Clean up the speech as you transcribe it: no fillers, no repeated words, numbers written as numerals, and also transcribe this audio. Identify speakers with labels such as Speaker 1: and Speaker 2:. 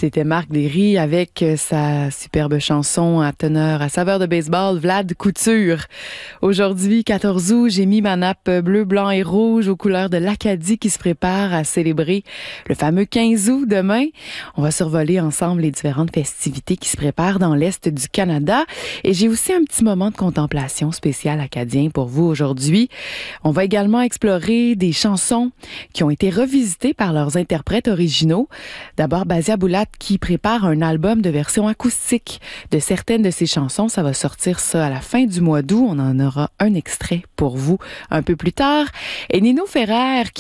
Speaker 1: C'était Marc Derry avec sa superbe chanson à teneur, à saveur de baseball, Vlad Couture. Aujourd'hui, 14 août, j'ai mis ma nappe bleu, blanc et rouge aux couleurs de l'Acadie qui se prépare à célébrer le fameux 15 août demain. On va survoler ensemble les différentes festivités qui se préparent dans l'Est du Canada. Et j'ai aussi un petit moment de contemplation spécial acadien pour vous aujourd'hui. On va également explorer des chansons qui ont été revisitées par leurs interprètes originaux. D'abord, Basia Boulat qui prépare un album de version acoustique de certaines de ses chansons. Ça va sortir ça à la fin du mois d'août. On en aura un extrait pour vous un peu plus tard. Et Nino Ferrer